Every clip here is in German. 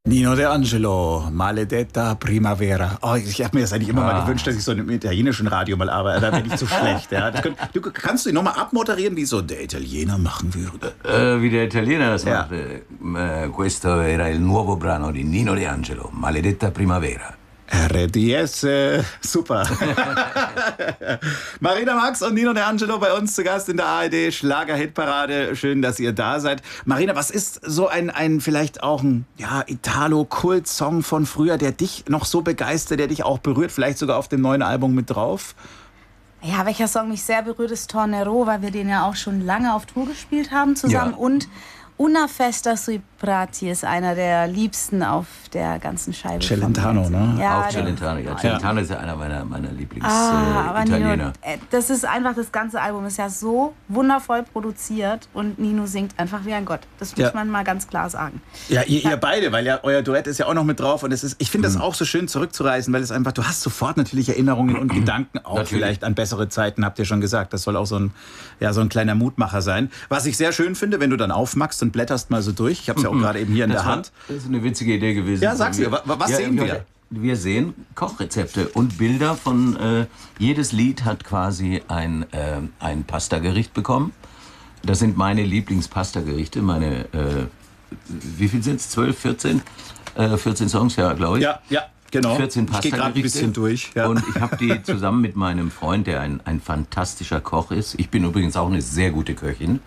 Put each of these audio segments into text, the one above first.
Nino De Angelo, Maledetta Primavera. Oh, ich habe mir das eigentlich immer mal gewünscht, dass ich so im italienischen Radio mal arbeite. Da bin ich zu schlecht. Ja. Kannst du ihn nochmal abmoderieren, wie so der Italiener machen würde? Wie der Italiener das macht. Questo era il nuovo brano di Nino De Angelo, Maledetta Primavera. RDS, super. Marina Max und Nino De Angelo bei uns zu Gast in der ARD Schlager-Hitparade. Schön, dass ihr da seid. Marina, was ist so ein vielleicht auch ein Italo-Kult-Song von früher, der dich noch so begeistert, der dich auch berührt, vielleicht sogar auf dem neuen Album mit drauf? Ja, welcher Song mich sehr berührt, ist Tornerò, weil wir den ja auch schon lange auf Tour gespielt haben zusammen. Ja. Und Una festa sui prati ist einer der liebsten auf der ganzen Scheibe. Celentano, ne? Ja, auch Celentano. Ja, Celentano ist ja einer meiner Lieblings-Italiener. Das ist einfach, das ganze Album ist ja so wundervoll produziert und Nino singt einfach wie ein Gott. Das muss man mal ganz klar sagen. Ja, ihr beide, weil ja euer Duett ist ja auch noch mit drauf und ich finde das auch so schön zurückzureisen, weil es einfach, du hast sofort natürlich Erinnerungen und Gedanken auch vielleicht an bessere Zeiten, habt ihr schon gesagt. Das soll auch so ein kleiner Mutmacher sein. Was ich sehr schön finde, wenn du dann aufmachst und blätterst mal so durch. Ich habe es ja auch gerade eben hier in der Hand. Das ist eine witzige Idee gewesen. Ja, sag's mir. Was sehen wir? Wir sehen Kochrezepte und Bilder von, jedes Lied hat quasi ein Pastagericht bekommen. Das sind meine Lieblingspastagerichte, wie viel sind es? 12, 14? 14 Songs, ja, glaube ich. Ja, genau. 14 Pastagerichte. Ich gehe gerade ein bisschen durch. Ja. Und ich habe die zusammen mit meinem Freund, der ein fantastischer Koch ist. Ich bin übrigens auch eine sehr gute Köchin.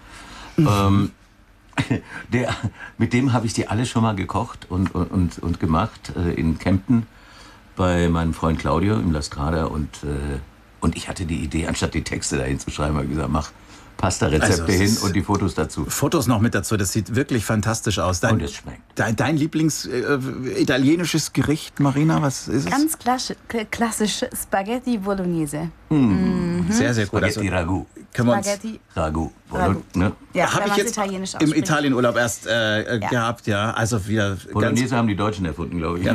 Mit dem habe ich die alle schon mal gekocht und gemacht in Kempten bei meinem Freund Claudio im La Strada und ich hatte die Idee, anstatt die Texte dahin zu schreiben, habe ich gesagt, mach Pasta-Rezepte hin und die Fotos dazu. Fotos noch mit dazu, das sieht wirklich fantastisch aus. Und es schmeckt. Dein Lieblings-italienisches Gericht, Marina, was ist es? Ganz klassisch Spaghetti Bolognese. Sehr, sehr gut. Spaghetti Ragu. Spaghetti Ragu. Ne? Ja, habe ich jetzt im Italienurlaub erst gehabt, ja. Also wieder Bolognese haben die Deutschen erfunden, glaube ich.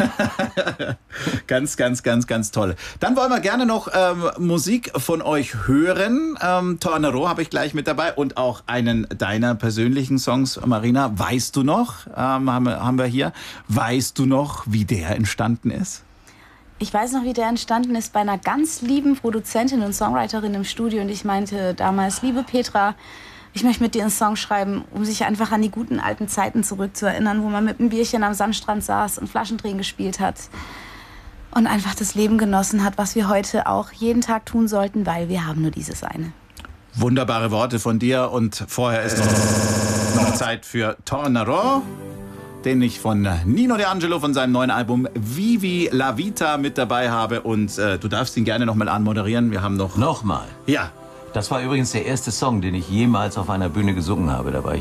Ganz toll. Dann wollen wir gerne noch Musik von euch hören. Tornerò habe ich gleich mit dabei und auch einen deiner persönlichen Songs, Marina. Weißt du noch, haben wir hier, weißt du noch, wie der entstanden ist? Ich weiß noch, wie der entstanden ist bei einer ganz lieben Produzentin und Songwriterin im Studio. Und ich meinte damals, liebe Petra, ich möchte mit dir einen Song schreiben, um sich einfach an die guten alten Zeiten zurückzuerinnern, wo man mit einem Bierchen am Sandstrand saß und Flaschendrehen gespielt hat. Und einfach das Leben genossen hat, was wir heute auch jeden Tag tun sollten, weil wir haben nur dieses eine. Wunderbare Worte von dir und vorher ist noch Zeit für Tornerò, den ich von Nino De Angelo von seinem neuen Album Vivi la Vita mit dabei habe. Und du darfst ihn gerne nochmal anmoderieren. Wir haben noch... Nochmal? Ja. Das war übrigens der erste Song, den ich jemals auf einer Bühne gesungen habe. Da war ich